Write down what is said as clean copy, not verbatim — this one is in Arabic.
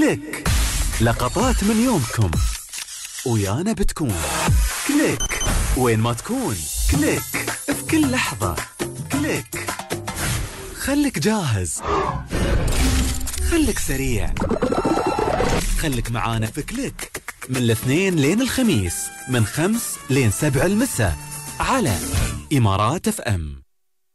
كليك، لقطات من يومكم ويانا بتكون كليك وين ما تكون. كليك في كل لحظة. كليك، خليك جاهز، خليك سريع، خليك معانا في كليك من الاثنين لين الخميس من 5 لين 7 المساء على إمارات FM.